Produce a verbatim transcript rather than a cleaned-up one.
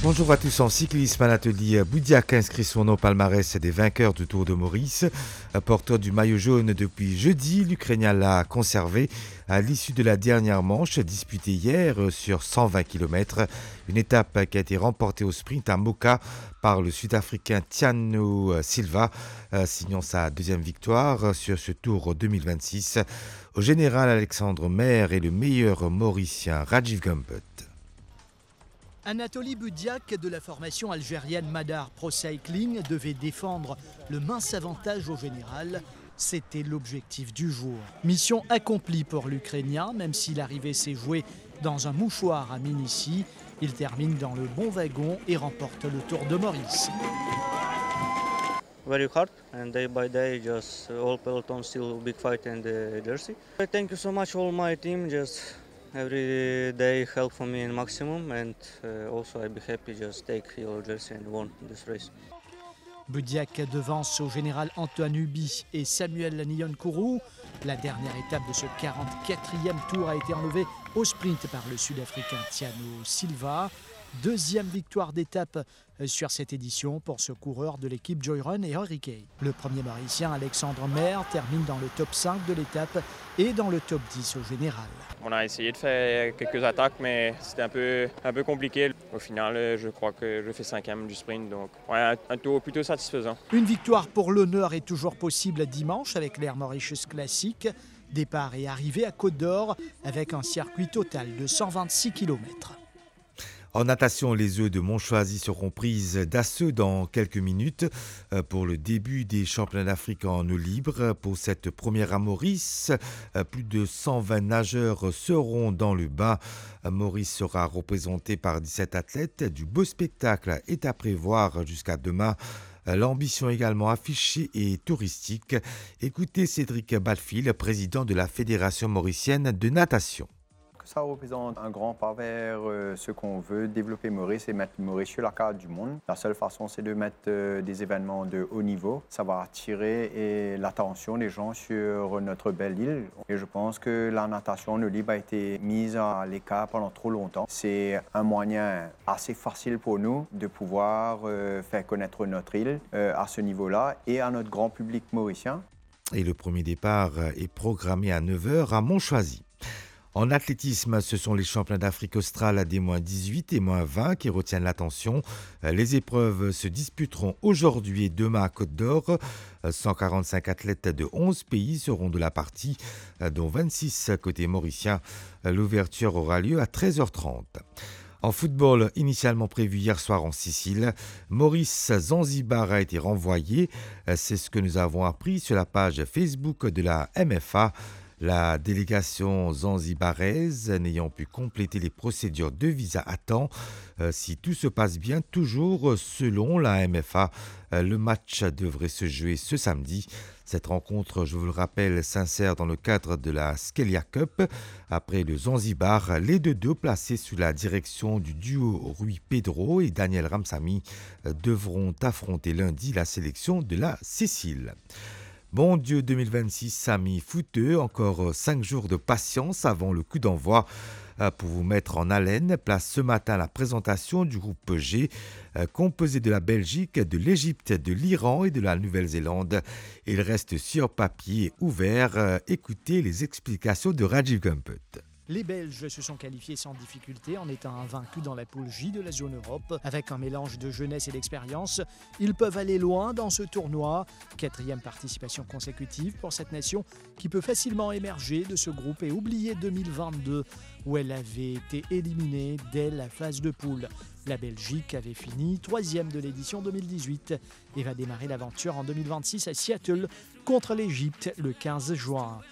Bonjour à tous. En cyclisme, Anatoly Boudiak inscrit son nom au palmarès des vainqueurs du Tour de Maurice. Porteur du maillot jaune depuis jeudi, l'Ukrainien l'a conservé à l'issue de la dernière manche disputée hier sur cent vingt kilomètres. Une étape qui a été remportée au sprint à Moka par le Sud-Africain Thiago Silva, signant sa deuxième victoire sur ce Tour deux mille vingt-six. Au général, Alexandre Maire et le meilleur Mauricien Rajiv Gambut. Anatoly Boudiak de la formation algérienne Madar Pro Cycling devait défendre le mince avantage au général. C'était l'objectif du jour. Mission accomplie pour l'Ukrainien, même si l'arrivée s'est jouée dans un mouchoir à Minici. Il termine dans le bon wagon et remporte le Tour de Maurice. Very hard, and day by day, just all peloton still big fight in the jersey. Thank you so much all my team. Just every day help for me in maximum, and uh, also I be happy just take your jersey and won this race. Boudiak devance au général Antoine Ubi et Samuel Niyonkourou. La dernière étape de ce quarante-quatrième tour a été enlevée au sprint par le Sud-Africain Thiago Silva. Deuxième victoire d'étape sur cette édition pour ce coureur de l'équipe Joyrun et Hurricane. Le premier Mauricien, Alexandre Maire, termine dans le top cinq de l'étape et dans le top dix au général. On a essayé de faire quelques attaques, mais c'était un peu, un peu compliqué. Au final, je crois que je fais cinquième du sprint, donc ouais, un, un tour plutôt satisfaisant. Une victoire pour l'honneur est toujours possible dimanche avec l'Air Mauritius Classic. Départ et arrivée à Côte d'Or avec un circuit total de cent vingt-six kilomètres. En natation, les œufs de Montchoisy seront prises d'assaut dans quelques minutes pour le début des championnats d'Afrique en eau libre. Pour cette première à Maurice, plus de cent vingt nageurs seront dans le bas. Maurice sera représenté par dix-sept athlètes. Du beau spectacle est à prévoir jusqu'à demain. L'ambition également affichée et touristique. Écoutez Cédric Balfil, président de la Fédération mauricienne de natation. Ça représente un grand pas vers euh, ce qu'on veut développer Maurice et mettre Maurice sur la carte du monde. La seule façon, c'est de mettre euh, des événements de haut niveau. Ça va attirer et, l'attention des gens sur notre belle île. Et je pense que la natation en eau libre a été mise à l'écart pendant trop longtemps. C'est un moyen assez facile pour nous de pouvoir euh, faire connaître notre île euh, à ce niveau-là et à notre grand public mauricien. Et le premier départ est programmé à neuf heures à Montchoisy. En athlétisme, ce sont les championnats d'Afrique australe des moins dix-huit et moins vingt qui retiennent l'attention. Les épreuves se disputeront aujourd'hui et demain à Côte d'Or. cent quarante-cinq athlètes de onze pays seront de la partie, dont vingt-six côté mauricien. L'ouverture aura lieu à treize heures trente. En football, initialement prévu hier soir en Sicile, Maurice Zanzibar a été renvoyé. C'est ce que nous avons appris sur la page Facebook de la M F A. La délégation zanzibaraise n'ayant pu compléter les procédures de visa à temps, euh, si tout se passe bien, toujours selon la M F A, euh, le match devrait se jouer ce samedi. Cette rencontre, je vous le rappelle, s'insère dans le cadre de la Skelia Cup. Après le Zanzibar, les deux deux placés sous la direction du duo Rui Pedro et Daniel Ramsamy euh, devront affronter lundi la sélection de la Sicile. Bon Dieu deux mille vingt-six, amis footeux, encore cinq jours de patience avant le coup d'envoi. Pour vous mettre en haleine, place ce matin la présentation du groupe G, composé de la Belgique, de l'Égypte, de l'Iran et de la Nouvelle-Zélande. Il reste sur papier ouvert. Écoutez les explications de Rajiv Gambut. Les Belges se sont qualifiés sans difficulté en étant invaincus dans la poule J de la zone Europe. Avec un mélange de jeunesse et d'expérience, ils peuvent aller loin dans ce tournoi. Quatrième participation consécutive pour cette nation qui peut facilement émerger de ce groupe et oublier deux mille vingt-deux où elle avait été éliminée dès la phase de poule. La Belgique avait fini troisième de l'édition deux mille dix-huit et va démarrer l'aventure en deux mille vingt-six à Seattle contre l'Égypte le quinze juin.